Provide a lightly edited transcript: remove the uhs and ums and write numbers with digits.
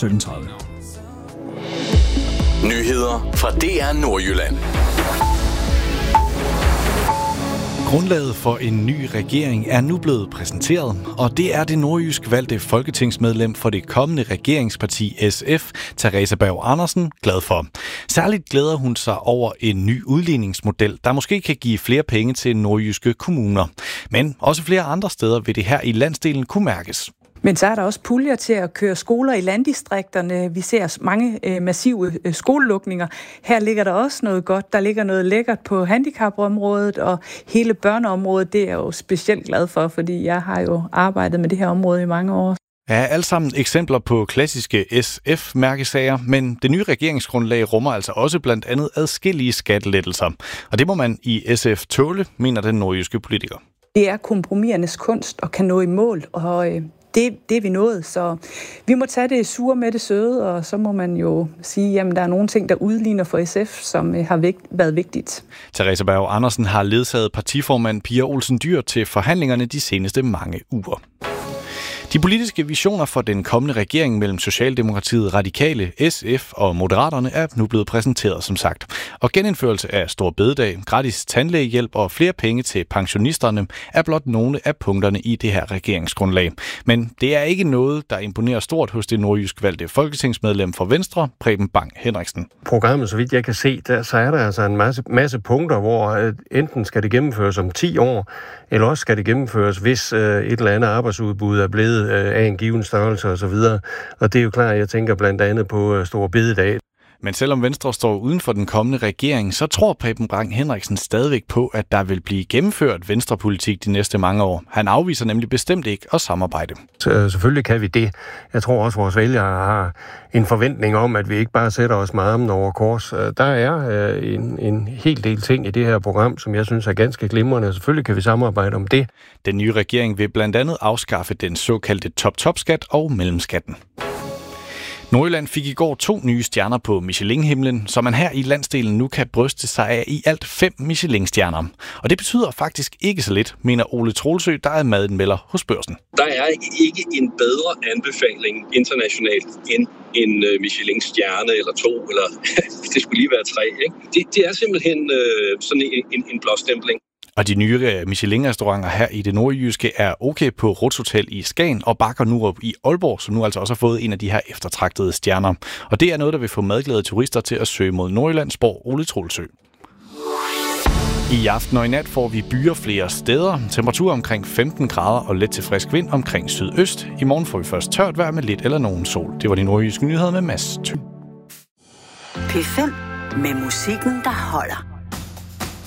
17:30. Nyheder fra DR Nordjylland. Grundlaget for en ny regering er nu blevet præsenteret, og det er det nordjysk valgte folketingsmedlem for det kommende regeringsparti SF, Theresa Berg Andersen, glad for. Særligt glæder hun sig over en ny udligningsmodel, der måske kan give flere penge til nordjyske kommuner. Men også flere andre steder vil det her i landsdelen kunne mærkes. Men så er der også puljer til at køre skoler i landdistrikterne. Vi ser mange massive skolelukninger. Her ligger der også noget godt. Der ligger noget lækkert på handicapområdet, og hele børneområdet, det er jeg jo specielt glad for, fordi jeg har jo arbejdet med det her område i mange år. Ja, alt sammen eksempler på klassiske SF-mærkesager, men det nye regeringsgrundlag rummer altså også blandt andet adskillige skattelettelser. Og det må man i SF tåle, mener den nordjyske politiker. Det er kompromisernes kunst og kan nå i mål, og det er vi nået, så vi må tage det sure med det søde, og så må man jo sige, at der er nogle ting, der udligner for SF, som har været vigtigt. Theresa Berg Andersen har ledsaget partiformand Pia Olsen Dyhr til forhandlingerne de seneste mange uger. De politiske visioner for den kommende regering mellem Socialdemokratiet, Radikale, SF og Moderaterne er nu blevet præsenteret, som sagt. Og genindførelse af Store Bededag, gratis tandlægehjælp og flere penge til pensionisterne er blot nogle af punkterne i det her regeringsgrundlag. Men det er ikke noget, der imponerer stort hos det nordjysk valgte folketingsmedlem for Venstre, Preben Bang Henriksen. Programmet, så vidt jeg kan se, så er der altså en masse punkter, hvor enten skal det gennemføres om 10 år, eller også skal det gennemføres, hvis et eller andet arbejdsudbud er blevet af en given størrelse osv. Og det er jo klart, jeg tænker blandt andet på Store Bededag. Men selvom Venstre står uden for den kommende regering, så tror Preben Bang Henriksen stadigvæk på, at der vil blive gennemført venstrepolitik de næste mange år. Han afviser nemlig bestemt ikke at samarbejde. Selvfølgelig kan vi det. Jeg tror også, at vores vælgere har en forventning om, at vi ikke bare sætter os med armen over kors. Der er en hel del ting i det her program, som jeg synes er ganske glimrende. Selvfølgelig kan vi samarbejde om det. Den nye regering vil blandt andet afskaffe den såkaldte top-top-skat og mellemskatten. Nordjylland fik i går 2 nye stjerner på Michelin-himlen, så man her i landsdelen nu kan bryste sig af i alt 5 Michelin-stjerner. Og det betyder faktisk ikke så lidt, mener Ole Troelsø, der er madanmelder hos Børsen. Der er ikke en bedre anbefaling internationalt end en Michelin-stjerne eller 2, eller det skulle lige være 3. Ikke? Det er simpelthen sådan en blåstempling. Og de nye Michelin-restauranter her i det nordjyske er okay på Ruts Hotel i Skagen og Bakker Nurup i Aalborg, som nu altså også har fået en af de her eftertragtede stjerner. Og det er noget, der vil få madglade turister til at søge mod Nordjylland, spår Ole Troelsø. I aften og i nat får vi byer flere steder. Temperatur omkring 15 grader og let til frisk vind omkring sydøst. I morgen får vi først tørt vejr med lidt eller nogen sol. Det var de nordjyske nyheder med Mads Thy. P5 med musikken, der holder.